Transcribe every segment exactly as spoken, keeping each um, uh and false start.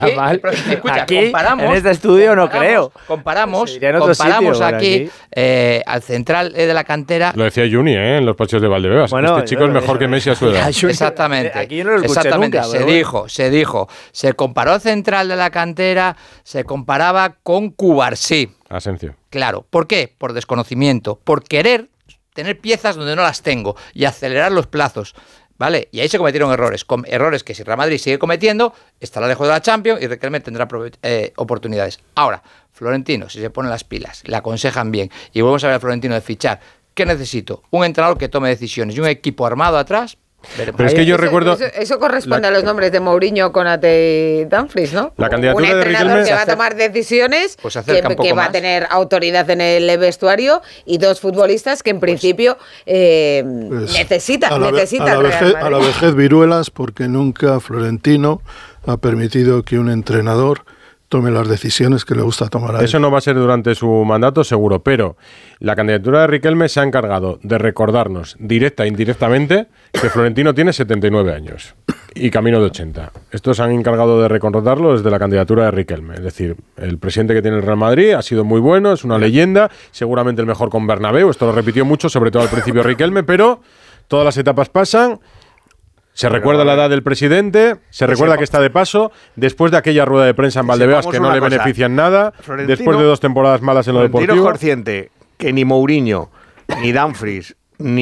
aquí, mal. Escucha, aquí, comparamos, en este estudio no creo. Comparamos, comparamos sitio, aquí, aquí. Eh, al central de la cantera. Lo decía Juni, ¿eh? En los partidos de Valdebebas. Bueno, este chico yo, es mejor yo, que Messi a su edad. Exactamente. Aquí yo no lo escuché Exactamente. nunca, se bueno. dijo, se dijo. Se comparó al central de la cantera, se comparaba con Cubarsí. Asencio. Claro. ¿Por qué? Por desconocimiento. Por querer tener piezas donde no las tengo y acelerar los plazos. ¿Vale? Y ahí se cometieron errores. Com- errores que si Real Madrid sigue cometiendo, estará lejos de la Champions y Riquelme tendrá eh, oportunidades. Ahora, Florentino, si se pone las pilas, le aconsejan bien y volvemos a ver a Florentino de fichar, ¿qué necesito? Un entrenador que tome decisiones y un equipo armado atrás. Veremos. Pero es que yo eso, recuerdo... Eso, eso corresponde la, a los nombres de Mourinho, Konate y Dumfries, ¿no? La candidatura un entrenador de Riquelme que va a tomar decisiones, pues que, que va a tener autoridad en el vestuario y dos futbolistas que en principio eh, pues, necesitan, a la, necesitan a la vejez, a la vejez viruelas, porque nunca Florentino ha permitido que un entrenador tome las decisiones que le gusta tomar a él. Eso no va a ser durante su mandato, seguro, pero la candidatura de Riquelme se ha encargado de recordarnos, directa e indirectamente, que Florentino tiene setenta y nueve años y camino de ochenta. Estos se han encargado de recordarlo desde la candidatura de Riquelme. Es decir, el presidente que tiene el Real Madrid ha sido muy bueno, es una leyenda, seguramente el mejor con Bernabéu, esto lo repitió mucho, sobre todo al principio Riquelme, pero todas las etapas pasan. Se Pero, recuerda la edad del presidente, se recuerda que está de paso, después de aquella rueda de prensa en Valdebebas que no le cosa. benefician nada, Florentino, después de dos temporadas malas en lo Florentino deportivo. es consciente que ni Mourinho, ni Dumfries,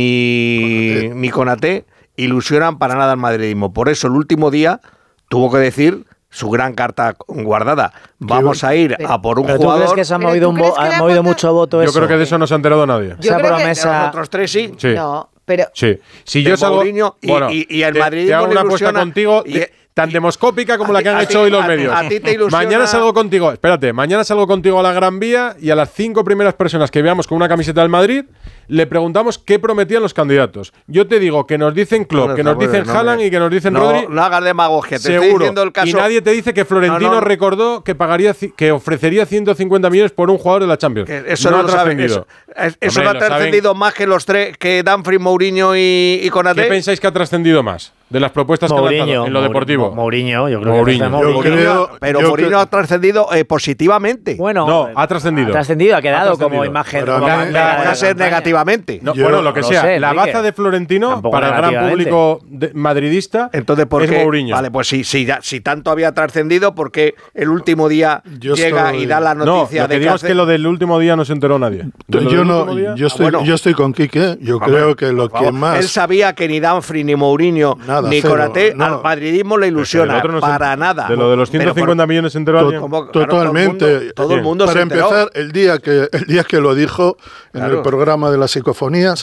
ni, ni Konaté ilusionan para nada al madridismo. Por eso el último día tuvo que decir su gran carta guardada. Vamos a ir a por un ¿Pero jugador. ¿Tú crees que se ha movido, un vo- ha movido mucho voto Yo eso? creo que de eso no se ha enterado nadie. Yo Esa creo promesa... que nosotros tres sí. Sí. No, pero... Sí. Si de yo salgo... Mourinho y, bueno, y, y el te, madridismo te hago una apuesta ilusiona, contigo... Y, de, tan demoscópica como la que han ti, hecho hoy los a, medios. A ti te ilusiona... Mañana salgo contigo, espérate, mañana salgo contigo a la Gran Vía y a las cinco primeras personas que veamos con una camiseta del Madrid le preguntamos qué prometían los candidatos. Yo te digo que nos dicen Klopp, no, que nos dicen no, Haaland y que nos dicen no, Rodri. No hagas demagogia, te seguro. estoy diciendo el caso. Y nadie te dice que Florentino no, no, recordó que pagaría, que ofrecería ciento cincuenta millones por un jugador de la Champions. Que eso no, no ha lo saben. Eso, eso Hombre, no ha trascendido más que los tres, que Dumfries, Mourinho y, y Konaté. ¿Qué pensáis que ha trascendido más de las propuestas Mourinho, que han lanzado en lo deportivo? Mourinho, yo creo Mourinho. que Mourinho. Yo creo, pero yo Mourinho creo, ha trascendido eh, positivamente. Bueno, no, ha trascendido. Ha trascendido, ha quedado ha trascendido. como imagen. Para Como mí, Va a ser negativamente. No, Yo bueno, lo que no sea. sé, la Enrique. baza de Florentino Tampoco para el gran negativamente. público de, madridista Entonces, ¿por es qué? Mourinho. Vale, pues si, si, ya, si tanto había trascendido, ¿por qué el último día Yo llega estoy- y da la No, noticia lo que de digo que es que lo del último día no se enteró nadie. De lo yo del no, último día- yo estoy, Ah, bueno. yo estoy con Quique. Yo Hombre, creo que lo por que favor. más Él sabía que ni Dumfries, ni Mourinho, Nada, ni cero, Konaté no. al madridismo le Pero ilusiona. el otro no se- para nada. De lo de los Pero ciento cincuenta millones se enteró To- alguien. como- claro, Totalmente. Todo el mundo, todo el mundo Para se enteró. empezar, el día que el día que lo dijo en Claro. el programa de las psicofonías,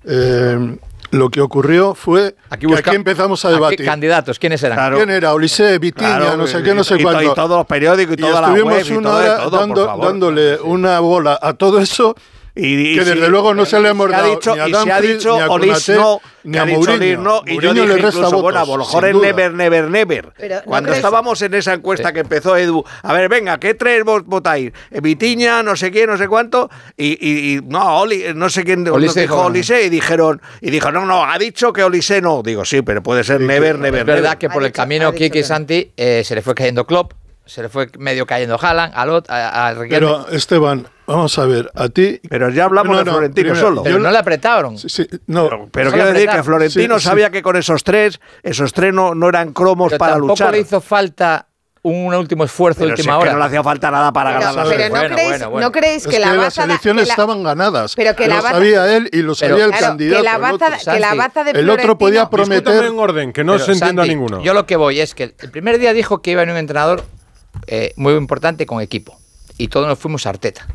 eh, lo que ocurrió fue Aquí, que busca, aquí empezamos a aquí debatir. candidatos, ¿quiénes eran? Claro. ¿Quién era? Ulisses, Vitiña, Claro, no sé y- qué, no sé y, cuánto. Y todos los periódicos y, Y toda la estuvimos web y una todo, hora todo, por dando- favor. dándole una bola a todo eso. Y, y que si- desde luego no se le hemos se ha dado dicho, ni a y se ha Dumfries, dicho ni a Olis Konaté, no, ni que a ha dicho Mourinho. Olis no, y yo Mourinho dije le resta incluso, bueno, a votos, lo mejor sin es duda. never, never, never. Pero, ¿no Cuando crees? estábamos en esa encuesta que empezó Edu, a ver, venga, ¿qué tres vos votáis? Eh, Vitiña, no sé qué, no sé cuánto, y, y, y no, Oli, no sé quién Olise dijo dijo, Olise, y dijeron, y dijo, no, no, ha dicho que Olise no. Digo, sí, pero puede ser never, never, Es verdad never. que por Ha el dicho- camino ha dicho Kiki y que no. Santi eh, se le fue cayendo Klopp, se le fue medio cayendo Haaland, a, Lot, a, a Riquelme, Pero, Esteban, vamos a ver, a ti... Pero ya hablamos No, de no, Florentino primero, solo. pero yo no le apretaron. Sí, sí, no, Pero, pero Solo quiero decir apretar. que Florentino Sí, sí. sabía que con esos tres, esos tres no, no eran cromos Pero para tampoco luchar. le hizo falta un último esfuerzo de Pero si última es que hora. no le hacía falta nada para Pero, ganar la pero serie. ¿no, Bueno, creéis, bueno, bueno. ¿no creéis es que que, la las baza... elecciones que la- estaban ganadas. pero que la lo baza- sabía él y lo Pero- sabía el claro, candidato. que la el baza, otro. que la Santi, baza de el otro podía Florentino- prometer- Discúltame en orden, que no Pero, se entienda Santi, ninguno. Yo lo que voy es que el primer día dijo que iba a venir un entrenador eh, muy importante con equipo. Y todos nos fuimos a Arteta.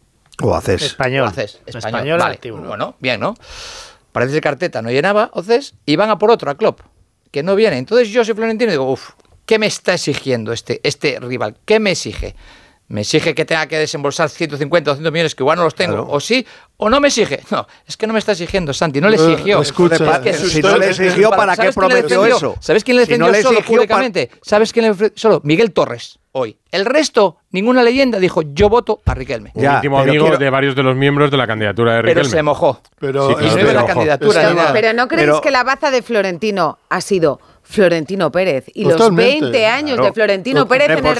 O haces. Español. Océs, español. Español Vale. activo. Bueno, bien, ¿no? Parece ser que Arteta no llenaba, Océs, y van a por otro, a Klopp, que no viene. Entonces yo soy Florentino y digo, uff, ¿qué me está exigiendo este, este rival? ¿Qué me exige? ¿Me exige que tenga que desembolsar ciento cincuenta o doscientos millones que igual no los tengo? Claro. ¿O sí? ¿O no me exige? No, es que no me está exigiendo, Santi, no le Eh, exigió. escucha, Es que su si historia- no le exigió, ¿para qué ¿sabes quién le prometió defendió? eso? ¿Sabes quién le Si no defendió le solo exigió, públicamente? ¿Sabes quién le defendió solo? Miguel Torres, hoy. El resto, ninguna leyenda dijo, yo voto a Riquelme. Un Ya, íntimo pero amigo quiero- de varios de los miembros de la candidatura de Pero Riquelme. se mojó. Pero Sí, Y claro, no se iba la mojó. candidatura Estaba- ni nada. Pero ¿no creéis Pero- que la baza de Florentino ha sido Florentino Pérez. Y Totalmente. los veinte años Claro. de Florentino Pérez en el